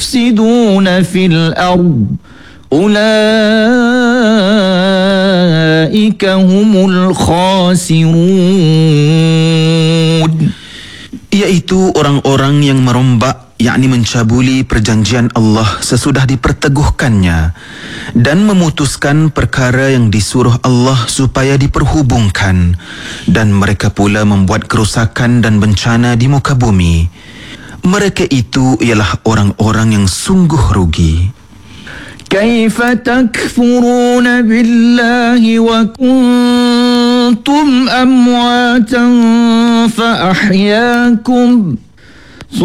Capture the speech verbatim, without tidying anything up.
يفسدون في الأرض أولئك هم الخاسرون. Iaitu orang-orang yang merombak, yakni mencabuli perjanjian Allah sesudah diperteguhkannya dan memutuskan perkara yang disuruh Allah supaya diperhubungkan, dan mereka pula membuat kerosakan dan bencana di muka bumi. Mereka itu ialah orang-orang yang sungguh rugi. كيف تكفرون بالله وكنتم أمواتا فأحياكم